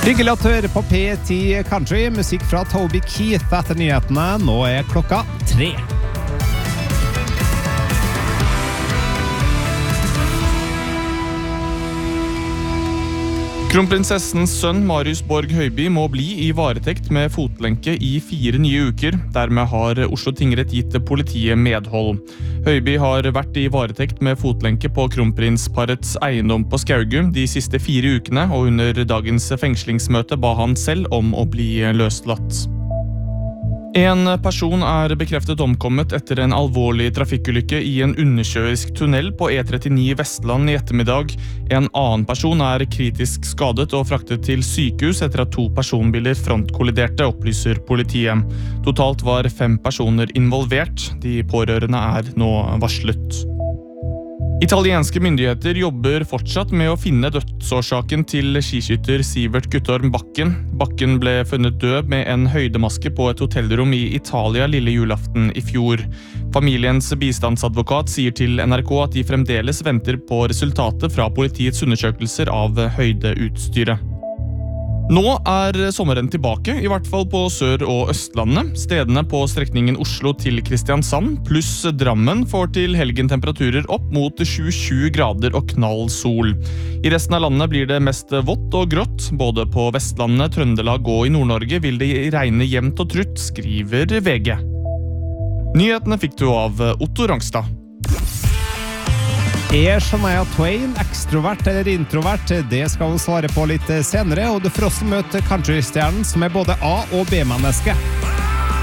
Hyggelig at du hører på P10 Country, musikk fra Toby Keith etter nyhetene. Nå klokka 3. Kronprinsessens sønn Marius Borg Høiby må bli i varetekt med fotlenke i 4 nye uker. Dermed har Oslo tingrett gitt politiet medhold. Høiby har vært i varetekt med fotlenke på kronprinsparets eiendom på Skaugum de siste 4 ukene, og under dagens fengslingsmøte ba han selv om å bli løslatt. En person bekreftet omkommet etter en alvorlig trafikkulykke i en undersjøisk tunnel på E39 Vestland i ettermiddag. En annen person kritisk skadet og fraktet til sykehus etter at 2 personbiler frontkolliderte, opplyser politiet. Totalt var 5 personer involvert. De pårørende nå varslet. Italienske myndigheter jobber fortsatt med å finne dødsårsaken til skiskytter Sivert Guttorm Bakken. Bakken ble funnet død med en høydemaske på et hotellrom i Italia lille julaften i fjor. Familiens bistandsadvokat sier til NRK at de fremdeles venter på resultatet fra politiets undersøkelser av høydeutstyret. Nå sommeren tilbake, i hvert fall på Sør- og Østlandet. Stedene på strekningen Oslo til Kristiansand pluss Drammen får til helgen temperaturer opp mot 27 grader og knall sol. I resten av landet blir det mest vått og grått. Både på Vestlandet, Trøndelag og i Nord-Norge vil det regne jevnt og trutt, skriver VG. Nyhetene fikk du av Otto Rangstad. Shania Twain ekstrovert eller introvert? Det skal vi svare på litt senere, og du får også møte countrystjernen som både A- og B-menneske.